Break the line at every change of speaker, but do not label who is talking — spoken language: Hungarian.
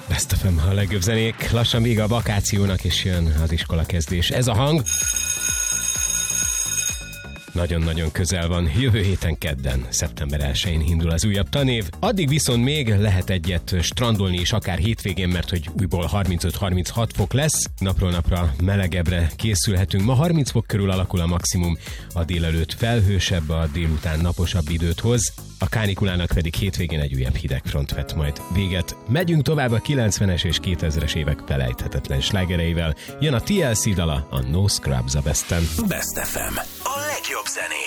Best FM, a legjobb zenék. Lassan vége a vakációnak, és jön az iskola kezdés. Ez a hang nagyon-nagyon közel van. Jövő héten kedden, szeptember 1-én indul az újabb tanév. Addig viszont még lehet egyet strandolni is, akár hétvégén, mert hogy újból 35-36 fok lesz. Napról napra melegebbre készülhetünk. Ma 30 fok körül alakul a maximum, a délelőtt felhősebb, a délután naposabb időt hoz. A kánikulának pedig hétvégén egy újabb hidegfront vett majd véget. Megyünk tovább a 90-es és 2000-es évek felejthetetlen slágereivel. Jön a TLC dala, a No Scrubs a Besten.
Best FM. A legjobb zenék.